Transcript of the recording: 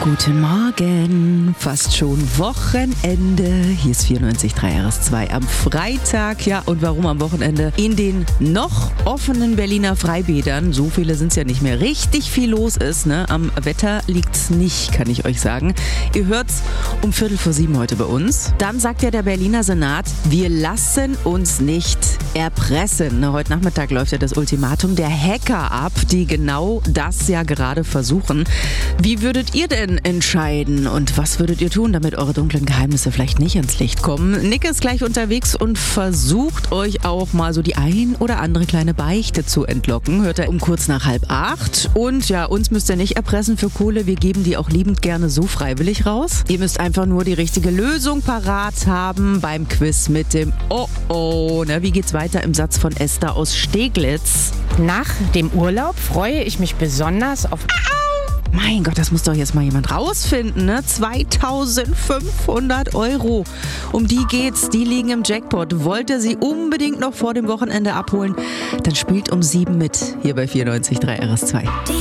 Guten Morgen, fast schon Wochenende. Hier ist 94.3 RS2 am Freitag. Ja, und warum am Wochenende? In den noch offenen Berliner Freibädern, so viele sind es ja nicht mehr, richtig viel los ist. Ne? Am Wetter liegt's nicht, kann ich euch sagen. Ihr hört's um 6:45 heute bei uns. Dann sagt ja der Berliner Senat, wir lassen uns nicht erpressen. Ne? Heute Nachmittag läuft ja das Ultimatum der Hacker ab, die genau das ja gerade versuchen. Wie würdet ihr denn entscheiden und was würdet ihr tun, damit eure dunklen Geheimnisse vielleicht nicht ans Licht kommen? Nick ist gleich unterwegs und versucht euch auch mal so die ein oder andere kleine Beichte zu entlocken. Hört er um kurz nach 7:30. Und ja, uns müsst ihr nicht erpressen für Kohle. Wir geben die auch liebend gerne so freiwillig raus. Ihr müsst einfach nur die richtige Lösung parat haben beim Quiz mit dem Oh-Oh. Wie geht's weiter im Satz von Esther aus Steglitz? Nach dem Urlaub freue ich mich besonders auf... Mein Gott, das muss doch jetzt mal jemand rausfinden, ne? 2.500 €. Um die geht's, die liegen im Jackpot. Wollt ihr sie unbedingt noch vor dem Wochenende abholen? Dann spielt um 7 mit, hier bei 94.3 RS2.